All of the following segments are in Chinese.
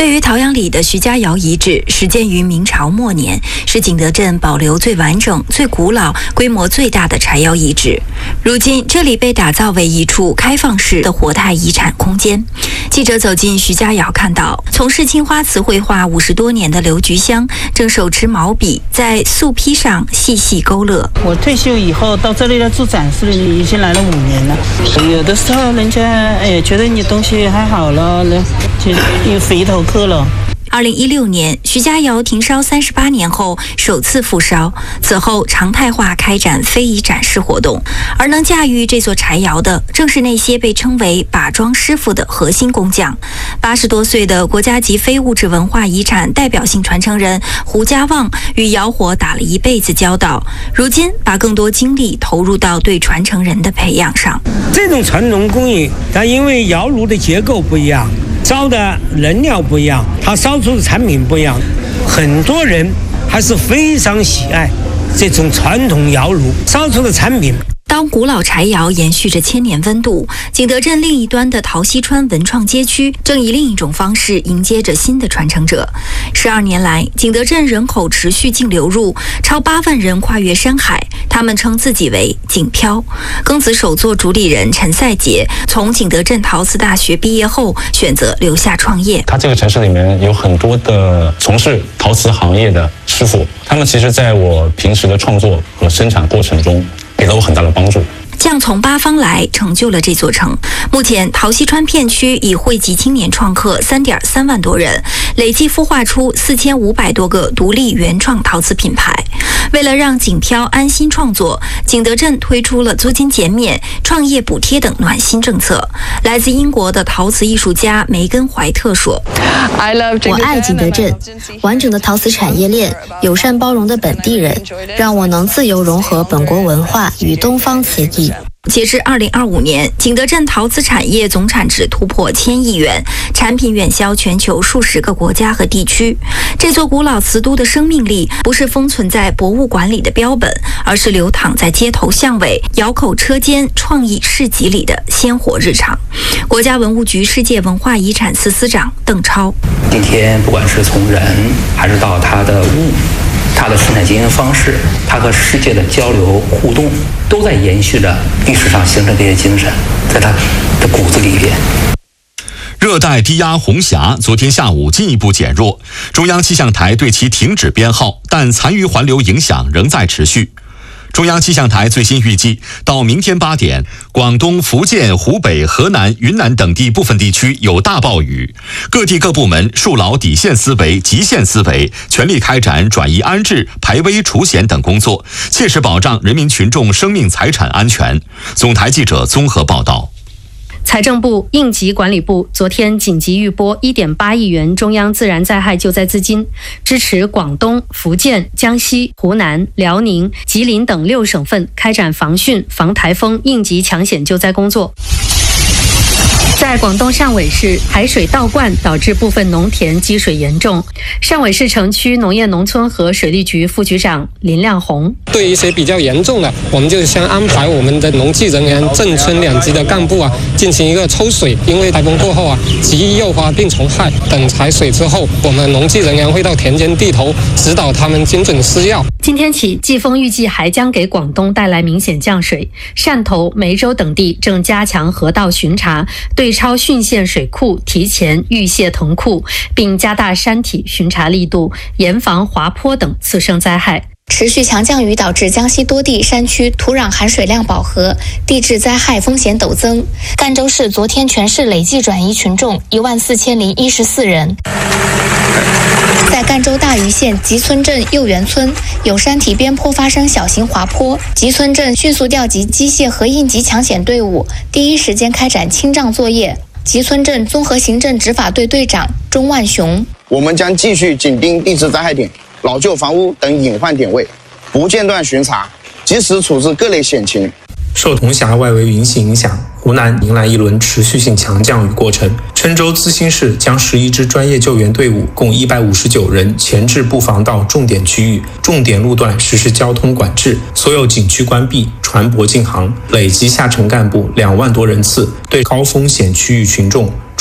位于陶阳里的徐家窑遗址始建于明朝末年，是景德镇保留最完整、最古老、规模最大的柴窑遗址。如今，这里被打造为一处开放式的活态遗产空间。记者走进徐家窑，看到从事青花瓷绘画50多年的刘菊香正手持毛笔在素坯上细细勾勒。 我退休以后到这里来做展示，已经来了5年了。有的时候人家觉得你东西还好了，就又回头客了。 2016年，徐家窑停烧38年后首次复烧，此后常态化开展非遗展示活动。而能驾驭这座柴窑的，正是那些被称为把庄师傅的核心工匠。80多岁的国家级非物质文化遗产代表性传承人胡家旺与窑火打了一辈子交道，如今把更多精力投入到对传承人的培养上。 这种传统工艺，它因为窑炉的结构不一样，烧的能量不一样，它烧出的产品不一样，很多人还是非常喜爱这种传统窑炉烧出的产品。 当古老柴窑延续着千年温度，景德镇另一端的陶溪川文创街区正以另一种方式迎接着新的传承者。12年来，景德镇人口持续净流入，超8万人跨越山海，他们称自己为景漂。庚子手作主理人陈赛杰从景德镇陶瓷大学毕业后，选择留下创业。 他这个城市里面有很多的从事陶瓷行业的师傅，他们其实在我平时的创作和生产过程中给了我很大的帮助。 将从8方来，成就了这座城。目前，陶溪川片区已汇集青年创客3.3万多人，累计孵化出4500多个独立原创陶瓷品牌。为了让景漂安心创作，景德镇推出了租金减免、创业补贴等暖心政策。来自英国的陶瓷艺术家梅根·怀特说：“ 我爱景德镇，完整的陶瓷产业链，友善包容的本地人，让我能自由融合本国文化与东方瓷艺。” 截至2025年，景德镇陶瓷产业总产值突破1000亿元，产品远销全球数十个国家和地区。这座古老瓷都的生命力不是封存在博物馆里的标本，而是流淌在街头巷尾、窑口车间、创意市集里的鲜活日常。国家文物局世界文化遗产司司长邓超： 今天不管是从人，还是到它的物，它的生产经营方式，它和世界的交流互动，都在延续着历史上形成这些精神，在它的骨子里边。 热带低压红霞昨天下午进一步减弱，中央气象台对其停止编号，但残余环流影响仍在持续。中央气象台最新预计，到明天8点，广东、福建、湖北、河南、云南等地部分地区有大暴雨。各地各部门树牢底线思维、极限思维，全力开展转移安置、排危除险等工作，切实保障人民群众生命财产安全。总台记者综合报道。 财政部、应急管理部昨天紧急预拨1.8亿元中央自然灾害救灾资金，支持广东、福建、江西、湖南、辽宁、吉林等6省份开展防汛、防台风应急抢险救灾工作。在广东汕尾市，海水倒灌导致部分农田积水严重。汕尾市城区农业农村和水利局副局长林亮红： 对于一些比较严重的，我们就先安排我们的农技人员、镇村2级的干部进行一个抽水，因为台风过后极易诱发病虫害。等采水之后，我们农技人员会到田间地头指导他们精准施药。 今天起，季风预计还将给广东带来明显降水，汕头、梅州等地正加强河道巡查，对超汛县水库提前预泄腾库，并加大山体巡查力度，严防滑坡等次生灾害。 持续强降雨导致江西多地山区土壤含水量饱和，地质灾害风险陡增。赣州市昨天全市累计转移群众14014人。在赣州大余县吉村镇右园村，有山体边坡发生小型滑坡，吉村镇迅速调集机械和应急抢险队伍，第一时间开展清障作业。吉村镇综合行政执法队队长钟万雄： 我们将继续紧盯地质灾害点、老旧房屋等隐患点位，不间断巡查，及时处置各类险情。 受铜峡外围云系影响，湖南迎来一轮持续性强降雨过程。郴州资兴市将11支专业救援队伍共159人前置布防到重点区域，重点路段实施交通管制，所有景区关闭，船舶禁航，累计下沉干部2万多人次，对高风险区域群众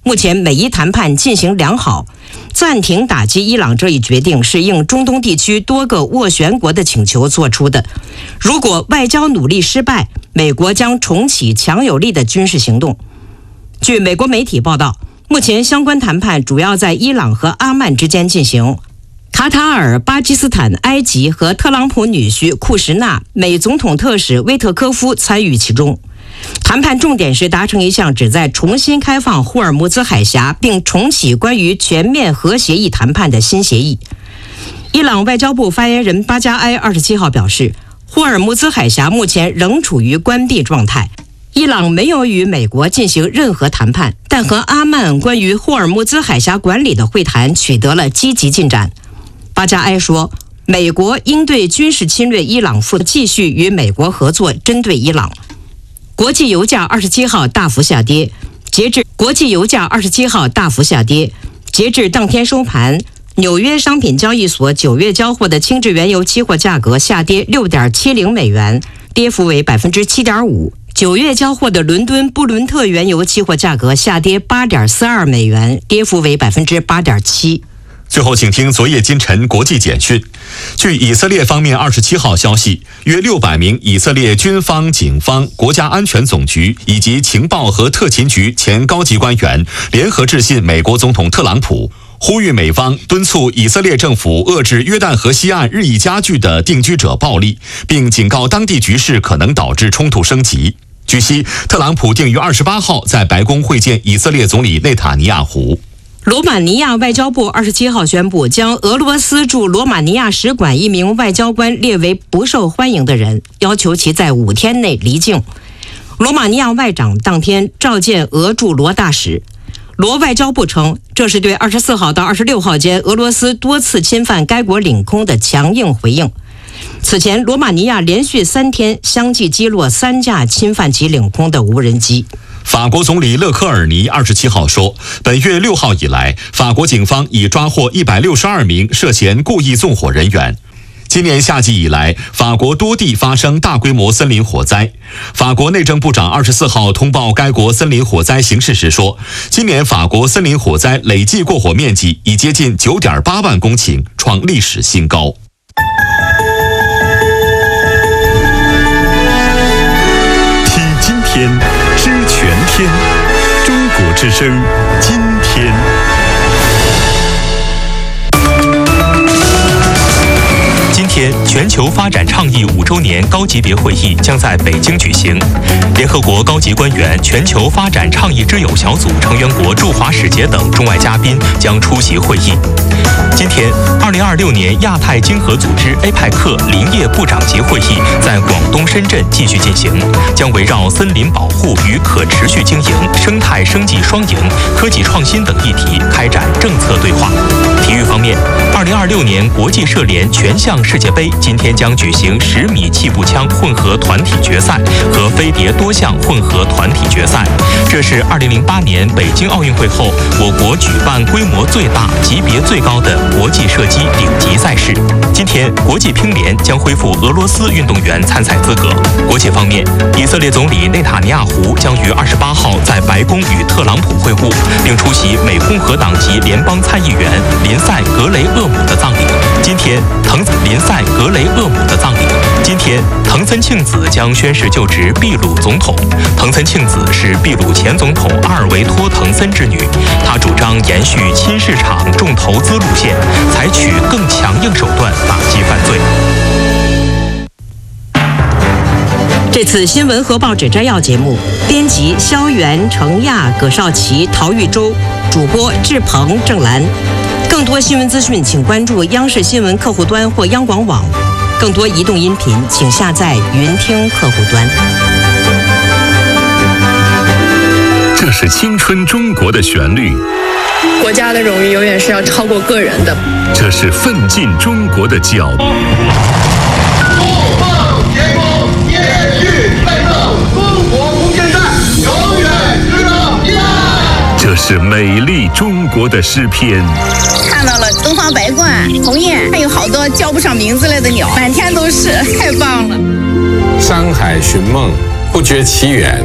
目前美伊谈判进行良好，暂停打击伊朗这一决定是应中东地区多个斡旋国的请求做出的。如果外交努力失败，美国将重启强有力的军事行动。据美国媒体报道，目前相关谈判主要在伊朗和阿曼之间进行。卡塔尔、巴基斯坦、埃及和特朗普女婿库什纳、美总统特使威特科夫参与其中。谈判重点是达成一项旨在重新开放霍尔木兹海峡并重启关于全面核协议谈判的新协议。伊朗外交部发言人巴加埃27号表示，霍尔木兹海峡目前仍处于关闭状态。伊朗没有与美国进行任何谈判，但和阿曼关于霍尔木兹海峡管理的会谈取得了积极进展。巴加埃说，美国应对军事侵略伊朗负责，继续与美国合作针对伊朗。国际油价27号大幅下跌，截至当天收盘，纽约商品交易所9月交货的轻质原油期货价格下跌 6.70 美元，跌幅为 7.5%。9月交货的伦敦布伦特原油期货价格下跌 8.42 美元，跌幅为 8.7%。 最后，请听昨夜今晨国际简讯。据以色列方面27号消息，约600名以色列军方、警方、国家安全总局以及情报和特勤局前高级官员联合致信美国总统特朗普，呼吁美方敦促以色列政府遏制约旦河西岸日益加剧的定居者暴力，并警告当地局势可能导致冲突升级。据悉，特朗普定于28号在白宫会见以色列总理内塔尼亚胡。 罗马尼亚外交部27号宣布，将俄罗斯驻罗马尼亚使馆一名外交官列为不受欢迎的人，要求其在5天内离境。罗马尼亚外长当天召见俄驻罗大使。罗外交部称，这是对24号到26号间俄罗斯多次侵犯该国领空的强硬回应。此前，罗马尼亚连续3天相继击落3架侵犯其领空的无人机。 法国总理勒科尔尼27号说，本月6号以来，法国警方已抓获162名涉嫌故意纵火人员。今年夏季以来，法国多地发生大规模森林火灾。法国内政部长24号通报该国森林火灾形势时说，今年法国森林火灾累计过火面积已接近9.8万公顷，创历史新高。 听今天，知全天，中国之声，今天。 今天，全球发展倡议5周年高级别会议将在北京举行。联合国高级官员、全球发展倡议之友小组成员国驻华使节等中外嘉宾将出席会议。今天，2026年亚太经合组织 APEC 林业部长级会议在广东深圳继续进行，将围绕森林保护与可持续经营、生态生计双赢、科技创新等议题开展政策对话。体育方面，2026年国际射联全项世界杯今天将举行10米气步枪混合团体决赛和飞碟多项混合团体决赛。这是2008年北京奥运会后，我国举办规模最大、级别最高的国际射击顶级赛事。今天，国际乒联将恢复俄罗斯运动员参赛资格。国际方面，以色列总理内塔尼亚胡将于28号在白宫与特朗普会晤，并出席美共和党籍联邦参议员林赛·格雷厄姆的葬礼。今天，藤森庆子将宣誓就职秘鲁总统。藤森庆子是秘鲁前总统阿尔维托·藤森之女，她主张延续亲市场重投资路线，采取更强硬手段打击犯罪。 这次新闻和报纸摘要节目，编辑肖元、程亚、葛少奇、陶玉洲，主播志鹏、郑兰。更多新闻资讯，请关注央视新闻客户端或央广网。更多移动音频，请下载云听客户端。 这是青春中国的旋律， 国家的荣誉永远是要超过个人的。 这是奋进中国的脚步。这是美丽中国的诗篇。 看到了东方白鹳、鸿雁，还有好多叫不上名字来的鸟，满天都是，太棒了。 山海寻梦，不觉其远。